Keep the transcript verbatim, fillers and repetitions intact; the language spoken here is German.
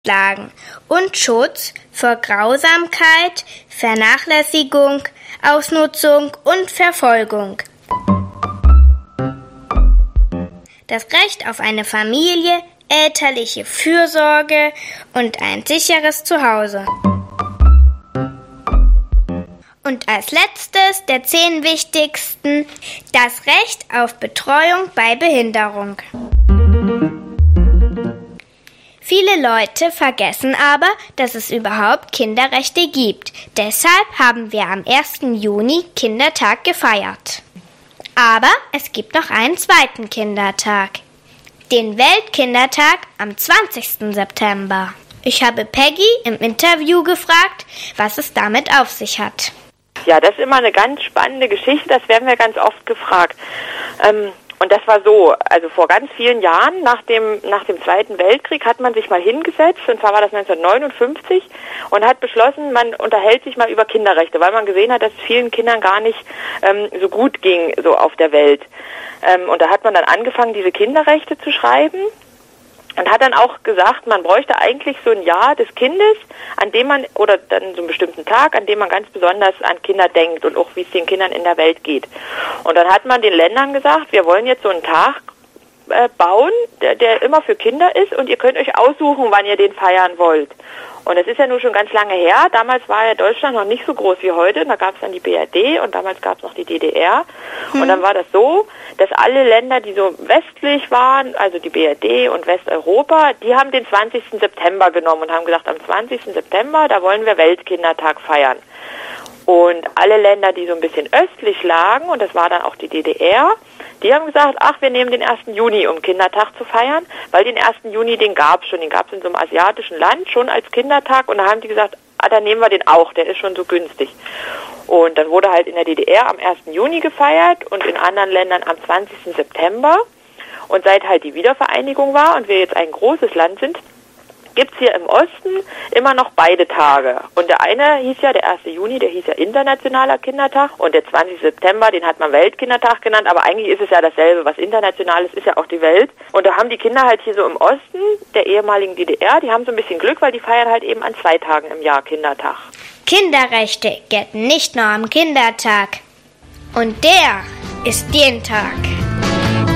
Lagen und Schutz vor Grausamkeit, Vernachlässigung, Ausnutzung und Verfolgung. Das Recht auf eine Familie, elterliche Fürsorge und ein sicheres Zuhause. Und als letztes der zehn wichtigsten, das Recht auf Betreuung bei Behinderung. Viele Leute vergessen aber, dass es überhaupt Kinderrechte gibt. Deshalb haben wir am ersten Juni Kindertag gefeiert. Aber es gibt noch einen zweiten Kindertag, den Weltkindertag am zwanzigsten September. Ich habe Peggy im Interview gefragt, was es damit auf sich hat. Ja, das ist immer eine ganz spannende Geschichte, das werden wir ganz oft gefragt. Ähm, und das war so, also vor ganz vielen Jahren, nach dem, nach dem Zweiten Weltkrieg, hat man sich mal hingesetzt, und zwar war das neunzehnhundertneunundfünfzig, und hat beschlossen, man unterhält sich mal über Kinderrechte, weil man gesehen hat, dass es vielen Kindern gar nicht ähm, so gut ging, so auf der Welt. Ähm, und da hat man dann angefangen, diese Kinderrechte zu schreiben. Und hat dann auch gesagt, man bräuchte eigentlich so ein Jahr des Kindes, an dem man, oder dann so einen bestimmten Tag, an dem man ganz besonders an Kinder denkt und auch wie es den Kindern in der Welt geht. Und dann hat man den Ländern gesagt, wir wollen jetzt so einen Tag äh, bauen, der, der immer für Kinder ist, und ihr könnt euch aussuchen, wann ihr den feiern wollt. Und das ist ja nun schon ganz lange her. Damals war ja Deutschland noch nicht so groß wie heute. Da gab es dann die B R D und damals gab es noch die D D R. Hm. Und dann war das so, dass alle Länder, die so westlich waren, also die B R D und Westeuropa, die haben den zwanzigsten September genommen und haben gesagt, am zwanzigsten September, da wollen wir Weltkindertag feiern. Und alle Länder, die so ein bisschen östlich lagen, und das war dann auch die D D R, die haben gesagt, ach, wir nehmen den ersten Juni, um Kindertag zu feiern, weil den ersten Juni, den gab es schon, den gab es in so einem asiatischen Land schon als Kindertag, und da haben die gesagt, ah, dann nehmen wir den auch, der ist schon so günstig. Und dann wurde halt in der D D R am ersten Juni gefeiert und in anderen Ländern am zwanzigsten September. Und seit halt die Wiedervereinigung war und wir jetzt ein großes Land sind, gibt's hier im Osten immer noch beide Tage. Und der eine hieß ja, der erste Juni, der hieß ja Internationaler Kindertag, und der zwanzigste September, den hat man Weltkindertag genannt, aber eigentlich ist es ja dasselbe, was international ist, ist ja auch die Welt. Und da haben die Kinder halt hier so im Osten der ehemaligen D D R, die haben so ein bisschen Glück, weil die feiern halt eben an zwei Tagen im Jahr Kindertag. Kinderrechte gelten nicht nur am Kindertag. Und der ist jeden Tag.